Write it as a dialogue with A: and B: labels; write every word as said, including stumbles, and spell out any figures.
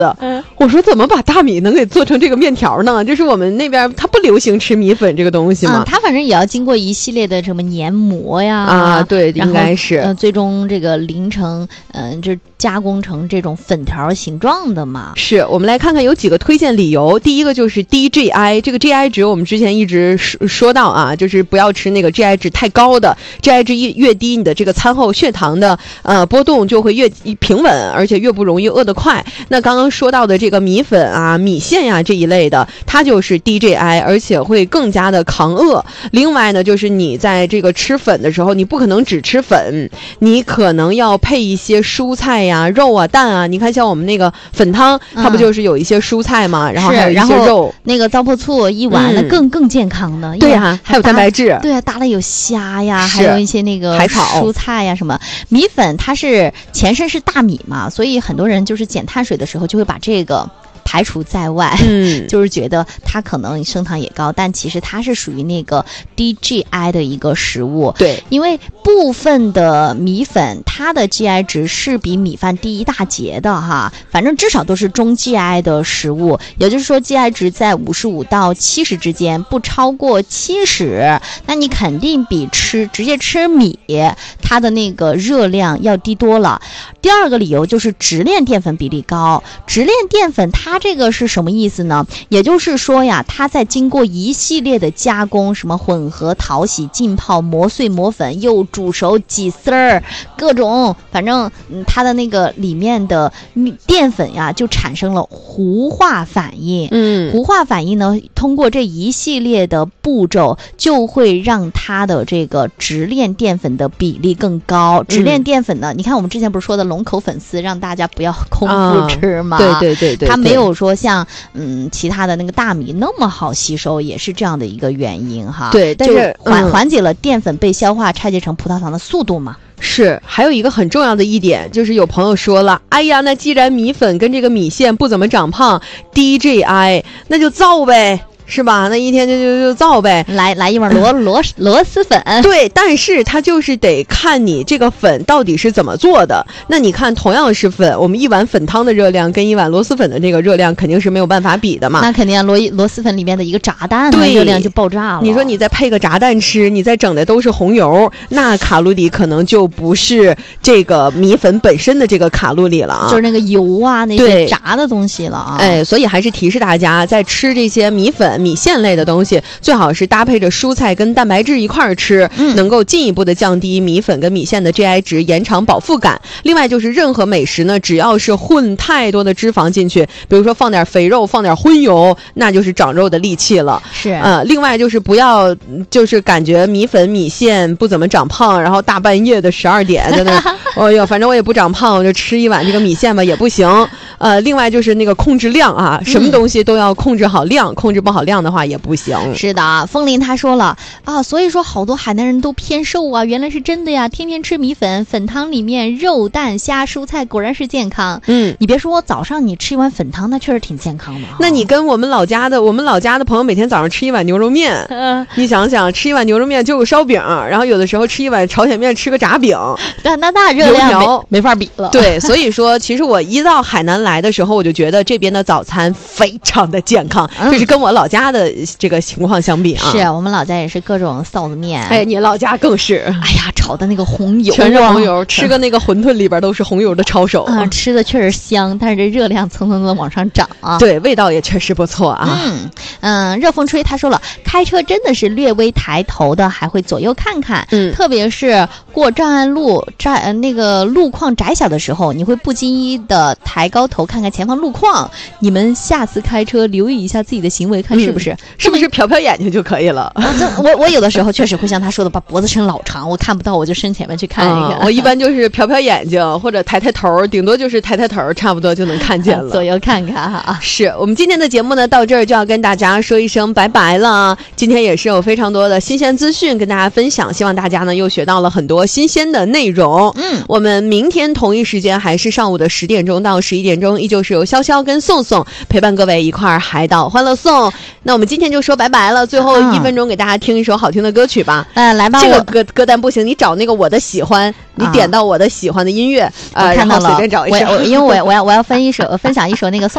A: 的。嗯，我说怎么把大米能给做成这个面条呢？就是我们那边它不流行吃米粉这个东西嘛，
B: 嗯，它反正也要经过一系列的什么研磨呀，
A: 啊，对，应该是，
B: 呃，最终这个淋成，嗯、呃，就加工成这种粉条形状的嘛。
A: 是，我们来看看有几个推荐理由。第一个就是 D G I， 这个 G I 值我们之前一直说说到啊，就是不要吃那个 G I 值太高的 ，G I 值越低，你的这个餐后血糖的呃波动就会越平稳，而且越不容易饿得快。那刚刚说到的这个米粉啊、米线呀、啊、这一类的，它就是 D G I， 而且会更加的抗饿。另外呢，就是你在这个吃粉的时候，你不可能只吃粉，你可能要配一些蔬菜呀、肉啊、蛋啊。你看，像我们那个粉汤，它不就是有一些蔬菜嘛，嗯、然后还有一些肉，
B: 那个糟粕醋一碗，那、嗯、更更健康的。
A: 对呀、啊，还有蛋白质。
B: 对啊，搭了有虾呀，还有一些那个
A: 海草、
B: 蔬菜呀什么。米粉它是前身是大米嘛，所以很多人就是减碳水的时候就会把这个排除在外，嗯，就是觉得它可能升糖也高，但其实它是属于那个 D G I 的一个食物。
A: 对，
B: 因为部分的米粉它的 G I 值是比米饭低一大截的哈，反正至少都是中 G I 的食物，也就是说 G I 值在五十五到七十之间，不超过七十，那你肯定比吃直接吃米它的那个热量要低多了。第二个理由就是直链淀粉比例高，直链淀粉它这个是什么意思呢？也就是说呀，它在经过一系列的加工，什么混合、淘洗、浸泡、磨碎、磨粉，又煮熟、挤丝儿，各种，反正、嗯、它的那个里面的淀粉呀，就产生了糊化反应。嗯，糊化反应呢，通过这一系列的步骤，就会让它的这个直链淀粉的比例更高。直链淀粉呢，嗯、你看我们之前不是说的龙口粉丝，让大家不要空腹吃吗？
A: 啊、对对对对，
B: 它没有说像嗯其他的那个大米那么好吸收，也是这样的一个原因哈。
A: 对，但是
B: 缓、嗯、缓解了淀粉被消化拆解成葡萄糖的速度嘛。
A: 是，还有一个很重要的一点，就是有朋友说了，哎呀，那既然米粉跟这个米线不怎么长胖 ，D G I， 那就造呗。是吧？那一天就就就造呗，
B: 来来一碗螺螺螺蛳粉。
A: 对，但是它就是得看你这个粉到底是怎么做的。那你看，同样是粉，我们一碗粉汤的热量跟一碗螺蛳粉的这个热量肯定是没有办法比的嘛。
B: 那肯定螺螺蛳粉里面的一个炸蛋，
A: 对，
B: 热量就爆炸了。
A: 你说你再配个炸蛋吃，你再整的都是红油，那卡路里可能就不是这个米粉本身的这个卡路里了啊，
B: 就是那个油啊那些炸的东西了啊。
A: 哎，所以还是提示大家，在吃这些米粉。米线类的东西最好是搭配着蔬菜跟蛋白质一块儿吃、嗯、能够进一步的降低米粉跟米线的 G I 值，延长饱腹感。另外就是任何美食呢，只要是混太多的脂肪进去，比如说放点肥肉放点荤油，那就是长肉的利器了。
B: 是
A: 呃，另外就是不要就是感觉米粉米线不怎么长胖，然后大半夜的十二点在那哦哟，反正我也不长胖，我就吃一碗这个米线吧也不行。呃，另外就是那个控制量啊，什么东西都要控制好量、嗯、控制不好量的话也不行。
B: 是的，风铃他说了啊，所以说好多海南人都偏瘦啊，原来是真的呀，天天吃米粉，粉汤里面肉蛋虾蔬菜果然是健康。嗯，你别说早上你吃一碗粉汤那确实挺健康的、哦、
A: 那你跟我们老家的我们老家的朋友每天早上吃一碗牛肉面、呃、你想想吃一碗牛肉面就有烧饼，然后有的时候吃一碗朝鲜面吃个炸饼，
B: 那那那热量没没法比了。
A: 对，所以说其实我一到海南来的时候，我就觉得这边的早餐非常的健康，这、嗯、是跟我老家的这个情况相比啊。
B: 是我们老家也是各种臊子面，
A: 哎，你老家更是，
B: 哎呀，炒的那个红油
A: 全是红油，吃个那个馄饨里边都是红油的抄手
B: 啊、嗯，吃的确实香，但是这热量蹭蹭的往上涨啊。
A: 对，味道也确实不错啊。
B: 嗯嗯，热风吹他说了，开车真的是略微抬头的，还会左右看看，嗯，特别是过障碍路窄那个路况窄小的时候，你会不经意的抬高头看看前方路况。你们下次开车留意一下自己的行为，看是不是、嗯、
A: 是不是瞟瞟眼睛就可以了。
B: 啊、我我有的时候确实会像他说的，把脖子伸老长，我看不到我就伸前面去看一看、
A: 嗯、我一般就是瞟瞟眼睛或者抬抬头，顶多就是抬抬头，差不多就能看见了、
B: 啊、左右看看哈。
A: 是我们今天的节目呢到这儿就要跟大家说一声拜拜了。今天也是有非常多的新鲜资讯跟大家分享，希望大家呢又学到了很多新鲜的内容。嗯，我们明天同一时间还是上午的十点钟到十一点钟，依旧是由潇潇跟宋宋陪伴各位一块儿海岛欢乐颂。那我们今天就说拜拜了，最后一分钟给大家听一首好听的歌曲吧。
B: 嗯、呃，来吧，
A: 这个歌歌单不行，你找那个我的喜欢，你点到我的喜欢的音乐，呃，然后随便找一首。
B: 我因为我我要我要分一首分享一首那个宋。